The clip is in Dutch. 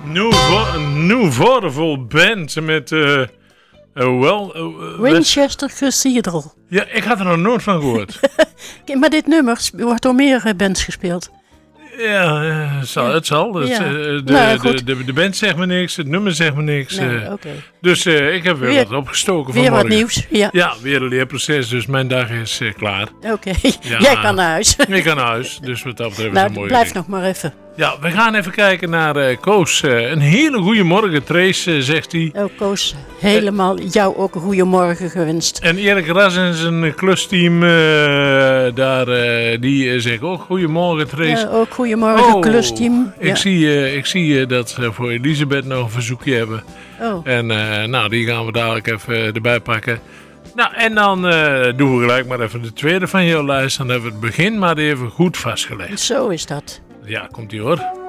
New Waterful Band met Winchester Cathedral. Ja, ik had er nog nooit van gehoord. Maar dit nummer wordt door meer bands gespeeld. Ja, het zal. Ja. De band zegt me niks, het nummer zegt me niks. Nee, okay. Dus ik heb weer wat opgestoken weer vanmorgen. Wat nieuws. Ja, weer een leerproces, dus mijn dag is klaar. Oké. Jij kan naar huis. Ik kan naar huis, dus wat dat betreft is een mooie blijf ding. nog maar even. Ja, we gaan even kijken naar Koos. Een hele goede morgen, Trace, zegt hij. Oh, Koos, helemaal jou ook een goede morgen gewenst. En Erik Ras en zijn klusteam, die zegt ook goedemorgen, Trace. Ook goedemorgen, klusteam. Ik zie dat ze voor Elisabeth nog een verzoekje hebben. Oh. En die gaan we dadelijk even erbij pakken. Nou, en dan doen we gelijk maar even de tweede van jouw lijst. Dan hebben we het begin maar even goed vastgelegd. Zo is dat. Ja, komt ie hoor.